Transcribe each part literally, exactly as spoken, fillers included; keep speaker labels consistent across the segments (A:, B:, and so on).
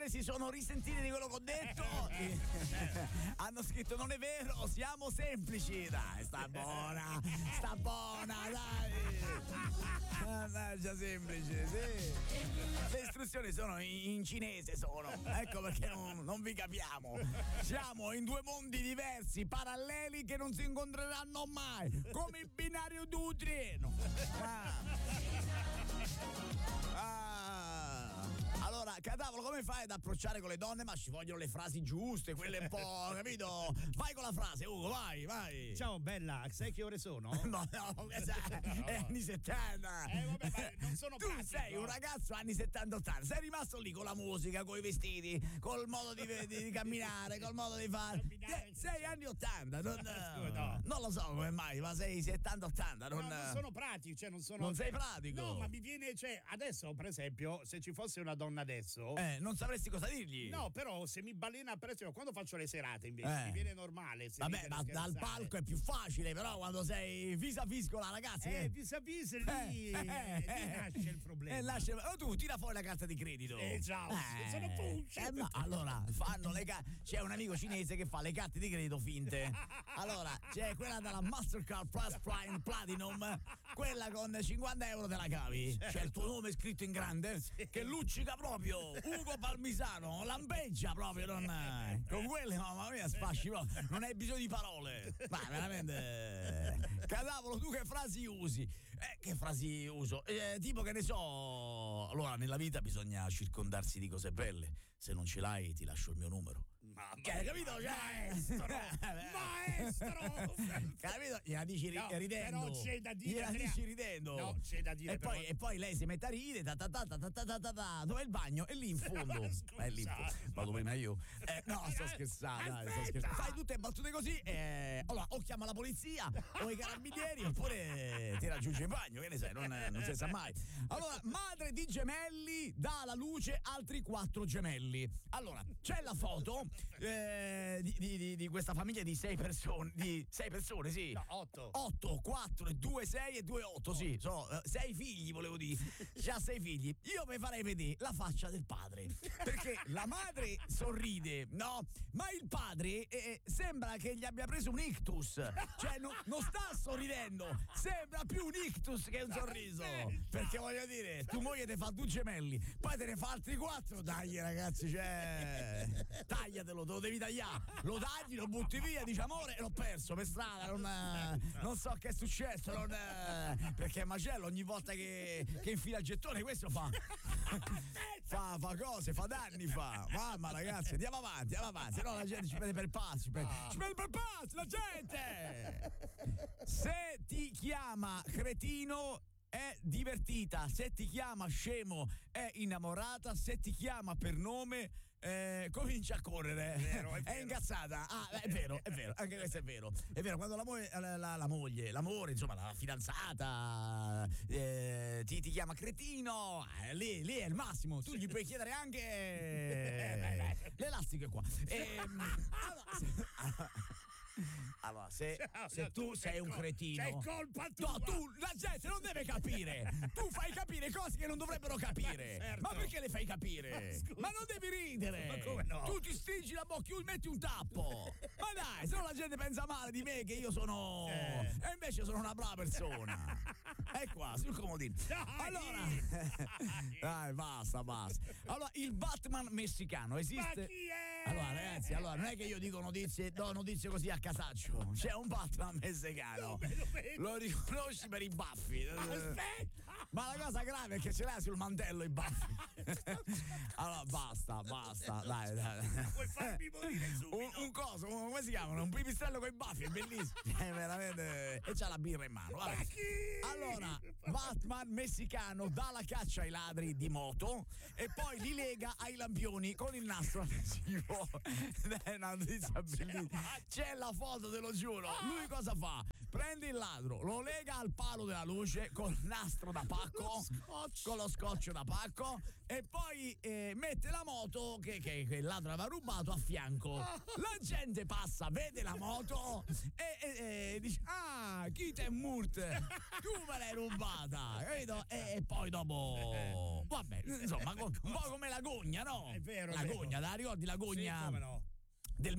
A: si sono risentiti di quello che ho detto. Hanno scritto non è vero, siamo semplici. Dai, sta buona, sta buona, dai. Mannaggia, semplice, sì. Le istruzioni sono in, in cinese, sono. Ecco perché non, non vi capiamo. Siamo in due mondi diversi, paralleli che non si incontreranno mai, come il binario di un treno. Ah. Ah. Allora, Cadavolo, come fai ad approcciare con le donne? Ma ci vogliono le frasi giuste, quelle un po', capito? Vai con la frase, Ugo, vai, vai.
B: Ciao bella, sai che ore sono?
A: No, no, è anni settanta.
B: Eh vabbè, ma non sono
A: tu
B: pratico.
A: Sei un ragazzo anni settanta ottanta, sei rimasto lì con la musica, con i vestiti, col modo di, di, di camminare, col modo di fare. Eh, sei anni ottanta, non,
B: Scusa, no.
A: non lo so come mai, ma sei settanta ottanta. Non,
B: no, non sono pratico, cioè non sono.
A: Non sei pratico?
B: No, ma mi viene, cioè, adesso, per esempio, se ci fosse una donna adesso.
A: Eh, non sapresti cosa dirgli.
B: No, però se mi balena per esempio, quando faccio le serate invece,
A: eh.
B: mi viene normale. Se
A: Vabbè, ma dal palco è più facile, però quando sei vis a vis con la ragazza.
B: Eh, vis a vis lì, eh, eh, lì nasce il problema.
A: Eh, lascia, oh, tu tira fuori la carta di credito.
B: Eh, ciao, eh, sono punci.
A: Eh, no, allora, fanno le carte. C'è un amico cinese che fa le carte di credito finte. Allora, c'è quella della Mastercard Plus Prime Platinum, quella con cinquanta euro te la cavi. Certo. C'è il tuo nome scritto in grande, sì. Che luccica proprio. Ugo Palmisano, lampeggia proprio. Non, con quelle, mamma mia, sfasci proprio. Non hai bisogno di parole. Ma veramente. Cadavolo, tu che frasi usi? Eh, che frasi uso? Eh, tipo che ne so. Allora, nella vita bisogna circondarsi di cose belle. Se non ce l'hai, ti lascio il mio numero.
B: Mamma
A: che hai capito?
B: Maestro! Maestro!
A: Capito? Gliela dici
B: no,
A: ridendo.
B: Però c'è da dire.
A: Gliela dici ridendo.
B: No, c'è da dire.
A: E,
B: però...
A: poi, e poi lei si mette a ridere. Ta ta ta ta ta ta ta ta. Dov'è il bagno? È lì in fondo.
B: Ma
A: è lì in fondo. Vado prima io. Eh, no, sto scherzando. Dai, sto scherzando. Fai tutte battute così. Eh, allora, o chiama la polizia o i carabinieri, oppure ti raggiunge in bagno. Che ne sai? Non, non si sa mai. Allora, madre di gemelli dà alla luce altri quattro gemelli. Allora, c'è la foto. Eh, Di, di, di questa famiglia di sei persone, di sei persone, sì.
B: No, otto.
A: Otto, quattro, due, sei e due, otto, sì. Sono uh, sei figli, volevo dire. Già sei figli. Io mi farei vedere la faccia del padre. Perché la madre sorride, no? Ma il padre eh, sembra che gli abbia preso un ictus. Cioè, no, non sta sorridendo. Sembra più un ictus che un sorriso. Perché voglio dire, tu moglie te fa due gemelli, poi te ne fa altri quattro. Dai, ragazzi, cioè. Tagliatelo, te lo devi tagliare. Lo tagli, lo butti via, dici amore, l'ho perso per strada, non, non so che è successo, non, perché Macello ogni volta che, che infila il gettone questo fa fa, fa cose, fa danni, fa. Mamma ragazzi, andiamo avanti, andiamo avanti, se no la gente ci prende per pazzi, ci prende, ci prende per pazzi la gente. Se ti chiama cretino è divertita, se ti chiama scemo è innamorata, se ti chiama per nome eh, comincia a correre, è, vero, è, è incazzata. Ah, è vero, è vero, anche questo è vero. È vero, quando la, mo- la, la, la moglie, l'amore, insomma, la fidanzata eh, ti, ti chiama cretino, eh, lì, lì è il massimo. Tu gli puoi chiedere anche eh, l'elastico è qua. E, allora, allora, se, se tu sei un cretino,
B: c'è colpa tua.
A: No, tu, la gente non deve capire. Tu fai capire cose che non dovrebbero capire. Ma, certo. Ma perché le fai capire? Ma, ma non devi ridere.
B: Ma come no?
A: Tu ti stringi la bocca e metti un tappo. Ma dai, se no la gente pensa male di me che io sono eh. E invece sono una brava persona. È qua, sul comodino. Dai. Allora dai, basta, basta. Allora, il Batman messicano esiste?
B: Ma chi è?
A: Allora, ragazzi, allora non è che io dico notizie, do notizie così a casaccio. C'è un Batman messicano. Lo riconosci per i baffi.
B: Aspetta!
A: Ma la cosa grave è che ce l'ha sul mantello i baffi. Allora basta, basta. Dai, dai.
B: Puoi farmi morire subito.
A: Un, un coso, un, come si chiamano? Un pipistrello con i baffi, è bellissimo. È veramente. E c'ha la birra in mano. Vabbè. Allora, Batman messicano dà la caccia ai ladri di moto e poi li lega ai lampioni con il nastro adesivo. È una notizia bellissima. C'è la foto, te lo giuro. Lui cosa fa? prende il ladro, lo lega al palo della luce col nastro da pacco, con lo scotch da pacco, e poi eh, mette la moto che, che, che il ladro aveva rubato a fianco. La gente passa, vede la moto e, e, e dice: ah, chi te murt? Tu me l'hai rubata, capito? E, e poi dopo, vabbè, insomma, un po' come la gogna, no?
B: È vero,
A: la
B: è vero.
A: gogna, la ricordi la gogna?
B: Sì, come no?
A: Del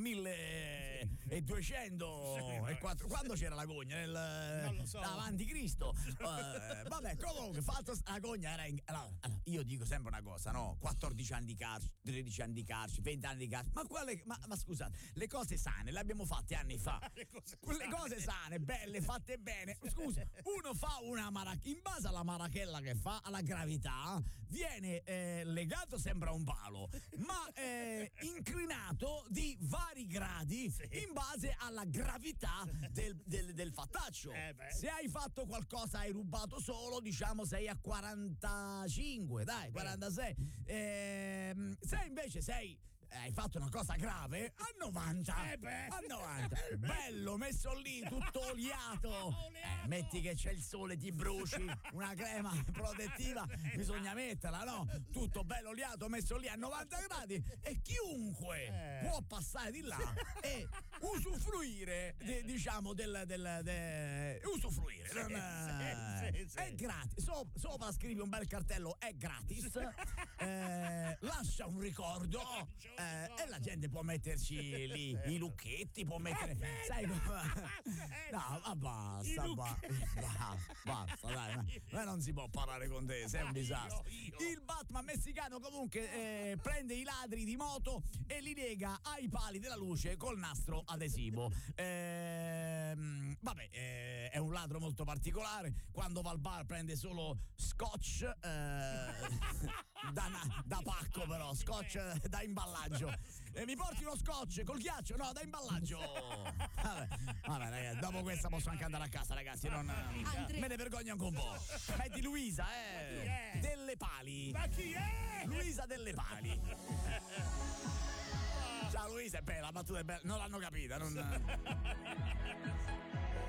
A: milleduecento e quattro, quando c'era la gogna? Nel,
B: Non lo so.
A: Avanti Cristo. Uh, vabbè, comunque, fatto la gogna era in, allora, allora, io dico sempre una cosa, no? quattordici anni di carcere, tredici anni di carcere, venti anni di carcere. Ma quale, ma, ma scusate, le cose sane le abbiamo fatte anni fa.
B: Le cose
A: Quelle
B: sane.
A: cose sane, belle, fatte bene. Scusa, uno fa una marachella, in base alla marachella che fa, alla gravità, viene eh, legato sempre a un palo, ma eh, inclinato di vari gradi in base alla gravità del, del, del fattaccio.
B: Eh beh.
A: Se hai fatto qualcosa, hai rubato solo, diciamo sei a quarantacinque, dai, quarantasei. Ehm, se invece sei hai fatto una cosa grave, a novanta.
B: Eh beh.
A: A novanta. Bello, messo lì, tutto oliato. Eh, metti che c'è il sole, ti bruci, una crema protettiva, bisogna metterla, no? Tutto bello oliato, messo lì a novanta gradi, e chiunque
B: Eh.
A: può passare di là e usufruire, de- diciamo, del, del, de- usufruire. Non, eh,
B: sì, sì, sì.
A: È gratis. So- sopra scrivi un bel cartello, è gratis. Eh, lascia un ricordo. Eh, e la gente può metterci lì i lucchetti, può mettere, sai come? No, ma basta, ba- ba- basta, dai, ma, ma non si può parlare con te, sei un disastro. Il Batman messicano comunque eh, prende i ladri di moto e li lega ai pali della luce col nastro adesivo. Ehm, vabbè, eh, è un ladro molto particolare. Quando va al bar prende solo scotch eh, da, na- da pacco, però scotch eh, da imballaggio. E mi porti uno scotch col ghiaccio? No, da imballaggio. Vabbè, vabbè, ragazzi, dopo questa posso anche andare a casa, ragazzi. Non, me ne vergogno anche un po'. Metti Luisa, eh. Delle Pali.
B: Ma chi è?
A: Luisa Delle Pali. Ciao Luisa, è bella, la battuta è bella. Non l'hanno capita, non.